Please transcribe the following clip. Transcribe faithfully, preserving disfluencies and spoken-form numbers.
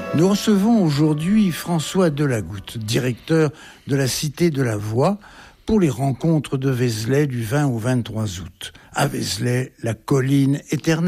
Nous recevons aujourd'hui François Delagoutte, directeur de la Cité de la Voix, pour les rencontres de Vézelay du vingt au vingt-trois août. À Vézelay, la colline éternelle.